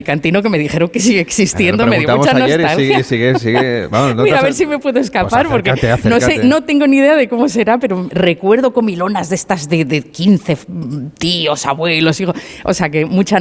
Cantino, que me dijeron que sigue existiendo, Lo me dio mucha preguntamos ayer nostalgia. y sigue. Vamos, Mira, a ver si me puedo escapar, Pues acércate, porque no sé, acércate. no tengo ni idea de cómo será, pero recuerdo comilonas de estas de 15 tíos, abuelos, hijos, o sea que mucha